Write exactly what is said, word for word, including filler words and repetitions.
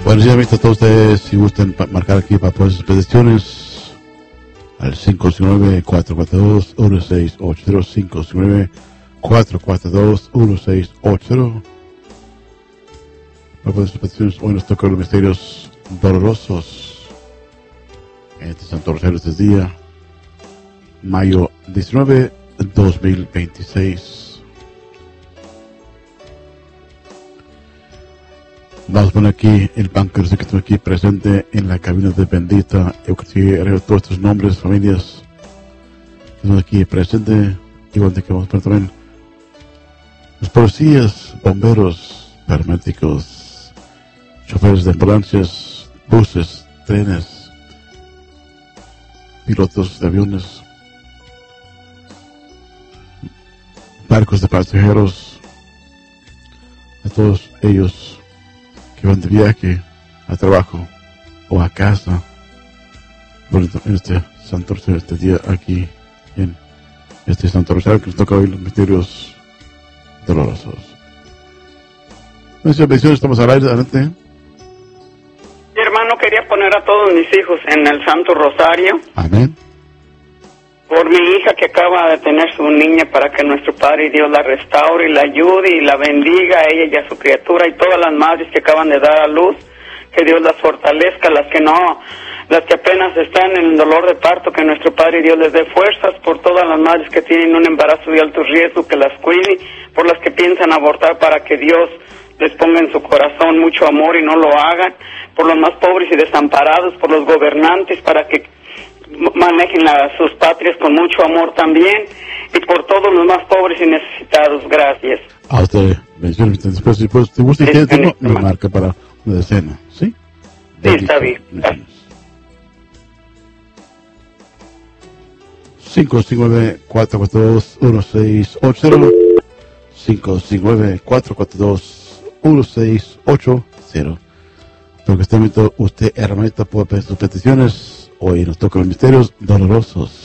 Buenos días, a todos ustedes. Si gustan pa marcar aquí para poner sus peticiones al cinco cinco nueve, cuatro cuatro dos, uno seis ocho cero, cinco cinco nueve, cuatro cuatro dos, uno seis ocho cero. Para poner sus peticiones, hoy nos tocan los misterios dolorosos en este Santo Rosario este día, mayo diecinueve, dos mil veintiséis. Vamos a poner aquí el banco que estoy aquí presente en la cabina de bendita Eucaristía. Todos estos nombres, familias que están aquí presentes. Igual de que vamos a poner también los policías, bomberos, paramédicos, choferes de ambulancias, buses, trenes, pilotos de aviones, barcos de pasajeros, a todos ellos que van de viaje a trabajo o a casa en este Santo Rosario, este día aquí en este Santo Rosario que nos toca hoy los misterios dolorosos. Nuestra bendición, estamos al aire, adelante. Mi hermano, quería poner a todos mis hijos en el Santo Rosario. Amén. Por mi hija que acaba de tener su niña, para que nuestro Padre y Dios la restaure y la ayude y la bendiga a ella y a su criatura, y todas las madres que acaban de dar a luz, que Dios las fortalezca, las que no, las que apenas están en el dolor de parto, que nuestro Padre y Dios les dé fuerzas, por todas las madres que tienen un embarazo de alto riesgo, que las cuide, por las que piensan abortar, para que Dios les ponga en su corazón mucho amor y no lo hagan, por los más pobres y desamparados, por los gobernantes, para que manejen la, sus patrias con mucho amor también, y por todos los más pobres y necesitados. Gracias. A usted, bendiciones. Después, si pues, te gusta y quieres, tengo una marca para una decena, ¿sí? Sí, está bien. cinco cinco nueve, cuatro cuatro dos, uno seis ocho cero, cinco cinco nueve, cuatro cuatro dos, uno seis ocho cero. Porque este momento usted, hermanita, puede pedir sus peticiones. Hoy nos tocan los misterios dolorosos.